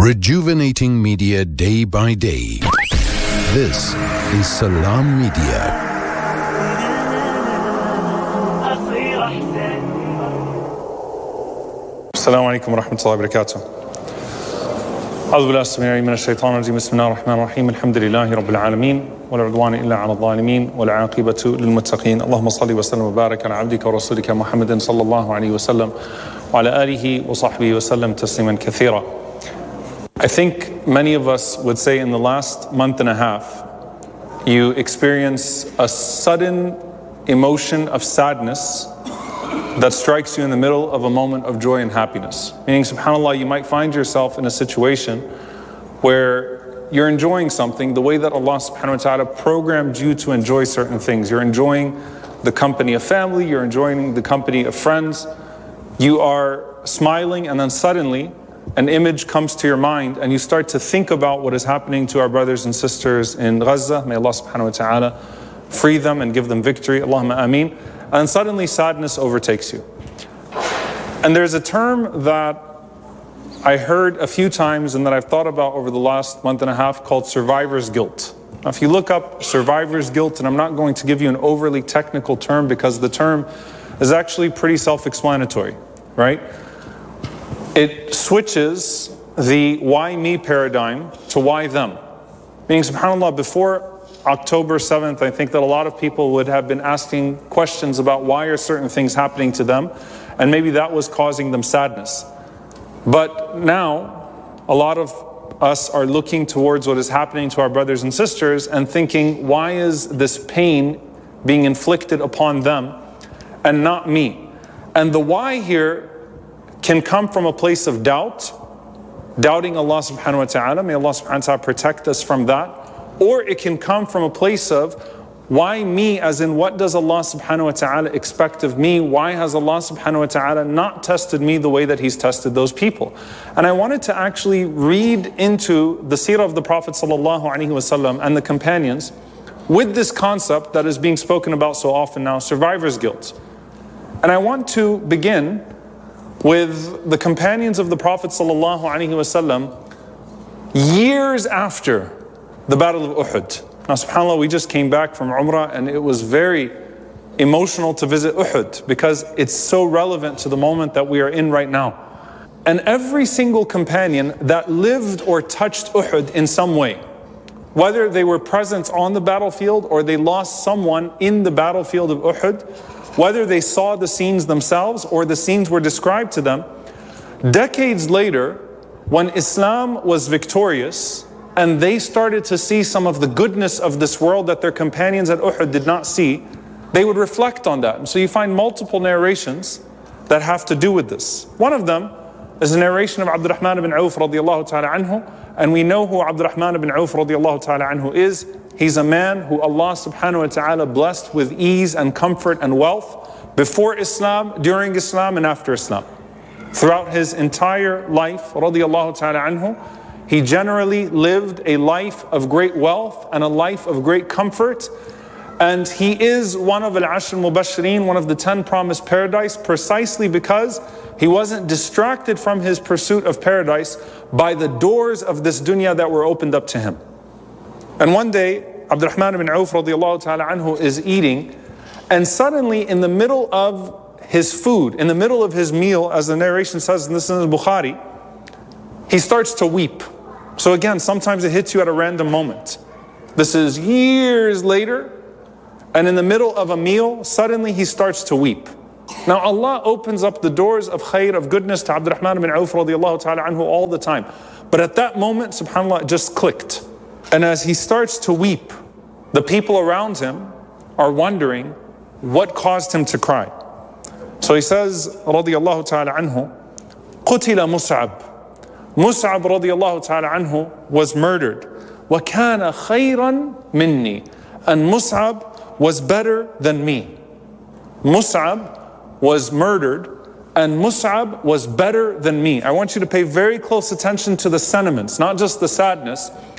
Rejuvenating media day by day. This is Salam Media. Assalamu alaikum wa rahmatullahi wa barakatuh. أعوذ بالله السميع العليم من الشيطان الرجيم بسم الله الرحمن الرحيم الحمد لله رب العالمين ولا عدوان إلا على الظالمين والعاقبة للمتقين اللهم صل وسلم وبارك على عبدك ورسولك محمد صلى الله عليه وسلم وعلى آله وصحبه وسلم تسليما كثيرا. I think many of us would say in the last month and a half you experience a sudden emotion of sadness that strikes you in the middle of a moment of joy and happiness. Meaning, subhanAllah, you might find yourself in a situation where you're enjoying something the way that Allah subhanahu wa ta'ala programmed you to enjoy certain things. You're enjoying the company of family, you're enjoying the company of friends, you are smiling, and then suddenly an image comes to your mind and you start to think about what is happening to our brothers and sisters in Gaza. May Allah subhanahu wa ta'ala free them and give them victory. Allahumma ameen. And suddenly sadness overtakes you. And there's a term that I heard a few times and that I've thought about over the last month and a half called survivor's guilt. Now, if you look up survivor's guilt, and I'm not going to give you an overly technical term because the term is actually pretty self-explanatory, right? It switches the why me paradigm to why them. Meaning, subhanAllah, before October 7th, I think that a lot of people would have been asking questions about why are certain things happening to them, and maybe that was causing them sadness. But now, a lot of us are looking towards what is happening to our brothers and sisters and thinking, why is this pain being inflicted upon them and not me? And the why here can come from a place of doubt, doubting Allah subhanahu wa ta'ala. May Allah subhanahu wa ta'ala protect us from that. Or it can come from a place of, why me, as in what does Allah subhanahu wa ta'ala expect of me? Why has Allah subhanahu wa ta'ala not tested me the way that He's tested those people? And I wanted to actually read into the seerah of the Prophet sallallahu alaihi wasallam and the companions with this concept that is being spoken about so often now, survivor's guilt. And I want to begin with the companions of the Prophet sallallahu alaihi wasallam years after the Battle of Uhud. Now, subhanAllah, we just came back from Umrah and it was very emotional to visit Uhud because it's so relevant to the moment that we are in right now. And every single companion that lived or touched Uhud in some way, whether they were present on the battlefield or they lost someone in the battlefield of Uhud, whether they saw the scenes themselves or the scenes were described to them, decades later, when Islam was victorious, and they started to see some of the goodness of this world that their companions at Uhud did not see, they would reflect on that. And so you find multiple narrations that have to do with this. One of them is a narration of Abdurrahman ibn Auf radiallahu ta'ala anhu, and we know who Abdurrahman ibn Auf radiallahu ta'ala anhu is. He's a man who Allah subhanahu wa ta'ala blessed with ease and comfort and wealth before Islam, during Islam, and after Islam. Throughout his entire life, radiallahu ta'ala anhu, he generally lived a life of great wealth and a life of great comfort. And he is one of Al-Ashr Mubashirin, one of the 10 promised paradise, precisely because he wasn't distracted from his pursuit of paradise by the doors of this dunya that were opened up to him. And one day, Abdurrahman ibn Auf radiallahu ta'ala anhu is eating, and suddenly in the middle of his food, in the middle of his meal, as the narration says, and this is in Bukhari, he starts to weep. So again, sometimes it hits you at a random moment. This is years later, and in the middle of a meal, suddenly he starts to weep. Now Allah opens up the doors of khair, of goodness to Abdurrahman ibn Auf radiallahu ta'ala anhu all the time. But at that moment, subhanAllah, it just clicked. And as he starts to weep, the people around him are wondering what caused him to cry. So he says, radiallahu ta'ala anhu, قُتِلَ مُصْعَبٌ. Mus'ab radiallahu ta'ala anhu was murdered. وَكَانَ خَيْرًا مِنِّي. And Mus'ab was better than me. Mus'ab was murdered and Mus'ab was better than me. I want you to pay very close attention to the sentiments, not just the sadness,